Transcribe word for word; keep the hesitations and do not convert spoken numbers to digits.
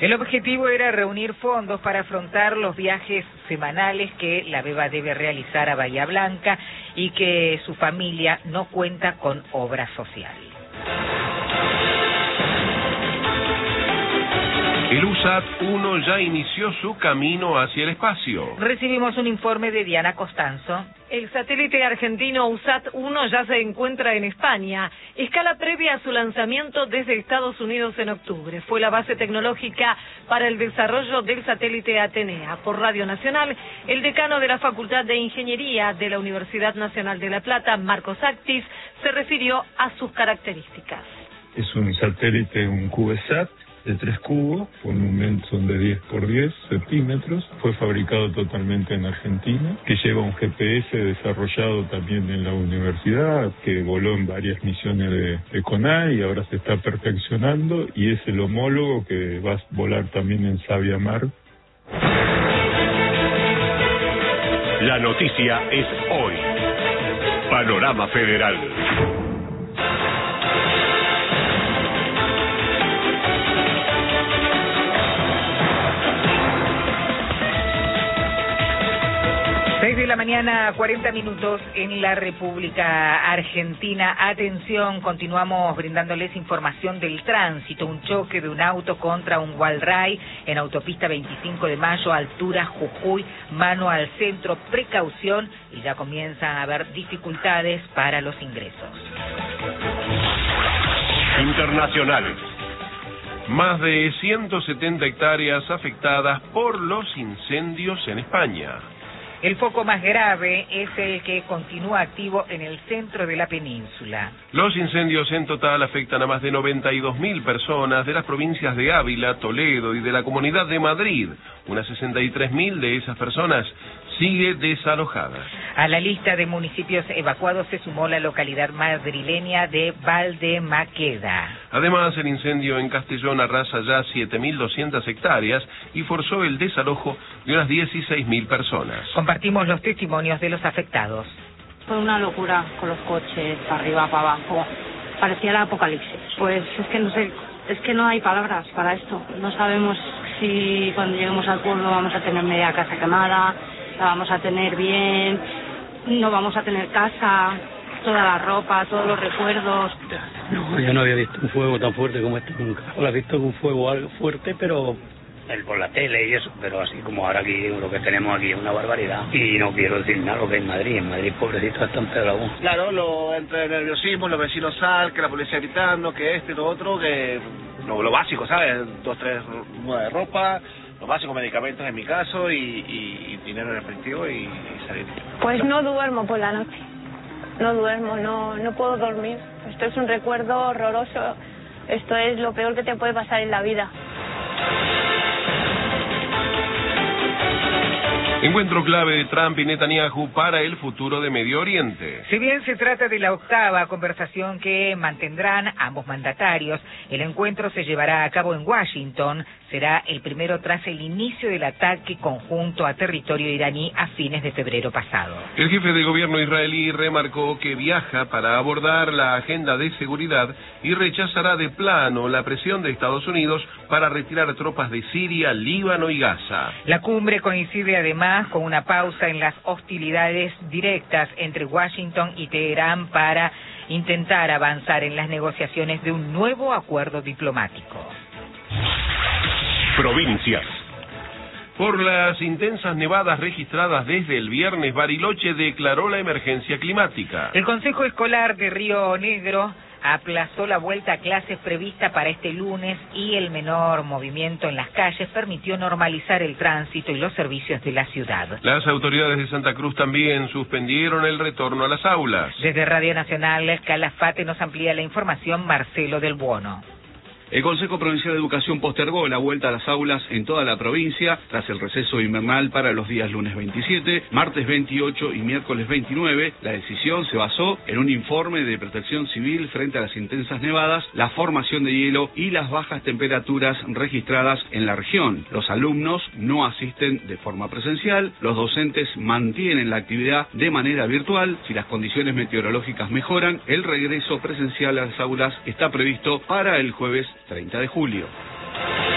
El objetivo era reunir fondos para afrontar los viajes semanales que la beba debe realizar a Bahía Blanca y que su familia no cuenta con obra social. El USAT uno ya inició su camino hacia el espacio. Recibimos un informe de Diana Costanzo. El satélite argentino USAT uno ya se encuentra en España. Escala previa a su lanzamiento desde Estados Unidos en octubre. Fue la base tecnológica para el desarrollo del satélite Atenea. Por Radio Nacional, el decano de la Facultad de Ingeniería de la Universidad Nacional de La Plata, Marcos Actis, se refirió a sus características. Es un satélite, un CubeSat, de tres cubos, con un Mensón de diez por diez centímetros. Fue fabricado totalmente en Argentina, que lleva un G P S desarrollado también en la universidad, que voló en varias misiones de, de CONAI y ahora se está perfeccionando, y es el homólogo que va a volar también en Sabia Mar. La noticia es hoy. Panorama Federal. seis de la mañana, cuarenta minutos en la República Argentina. Atención, continuamos brindándoles información del tránsito. Un choque de un auto contra un Walray en autopista veinticinco de mayo, altura Jujuy, mano al centro. Precaución, y ya comienzan a haber dificultades para los ingresos. Internacionales. Más de ciento setenta hectáreas afectadas por los incendios en España. El foco más grave es el que continúa activo en el centro de la península. Los incendios en total afectan a más de noventa y dos mil personas de las provincias de Ávila, Toledo y de la Comunidad de Madrid. Unas sesenta y tres mil de esas personas sigue desalojada. A la lista de municipios evacuados se sumó la localidad madrileña de Valdemaqueda. Además, el incendio en Castellón arrasa ya siete mil doscientas hectáreas y forzó el desalojo de unas dieciséis mil personas. Compartimos los testimonios de los afectados. Fue una locura con los coches, para arriba, para abajo. Parecía el apocalipsis. Pues es que no sé, es que no hay palabras para esto. No sabemos si cuando lleguemos al pueblo vamos a tener media casa quemada, la vamos a tener bien, no vamos a tener casa, toda la ropa, todos los recuerdos. No, yo no había visto un fuego tan fuerte como este nunca. Lo he visto un fuego algo fuerte, pero el por la tele y eso, pero así como ahora aquí lo que tenemos aquí es una barbaridad. Y no quiero decir nada lo que es en Madrid. En Madrid, pobrecito, están peor aún. Claro, lo, entre el nerviosismo, los vecinos sal, que la policía gritando, que este y lo otro, que lo, lo básico, ¿sabes? Dos, tres mudas de ropa, lo básico, medicamentos en mi caso, y, y, y dinero en efectivo y, y salir. Pues no duermo por la noche, no duermo, no, no puedo dormir. Esto es un recuerdo horroroso, esto es lo peor que te puede pasar en la vida. Encuentro clave de Trump y Netanyahu para el futuro de Medio Oriente. Si bien se trata de la octava conversación que mantendrán ambos mandatarios, el encuentro se llevará a cabo en Washington. Será el primero tras el inicio del ataque conjunto a territorio iraní a fines de febrero pasado. El jefe de gobierno israelí remarcó que viaja para abordar la agenda de seguridad y rechazará de plano la presión de Estados Unidos para retirar tropas de Siria, Líbano y Gaza. La cumbre coincide además con una pausa en las hostilidades directas entre Washington y Teherán para intentar avanzar en las negociaciones de un nuevo acuerdo diplomático. Provincias. Por las intensas nevadas registradas desde el viernes, Bariloche declaró la emergencia climática. El Consejo Escolar de Río Negro aplazó la vuelta a clases prevista para este lunes y el menor movimiento en las calles permitió normalizar el tránsito y los servicios de la ciudad. Las autoridades de Santa Cruz también suspendieron el retorno a las aulas. Desde Radio Nacional, Calafate nos amplía la información Marcelo del Buono. El Consejo Provincial de Educación postergó la vuelta a las aulas en toda la provincia tras el receso invernal para los días lunes veintisiete, martes veintiocho y miércoles veintinueve. La decisión se basó en un informe de Protección Civil frente a las intensas nevadas, la formación de hielo y las bajas temperaturas registradas en la región. Los alumnos no asisten de forma presencial, los docentes mantienen la actividad de manera virtual. Si las condiciones meteorológicas mejoran, el regreso presencial a las aulas está previsto para el jueves treinta de julio.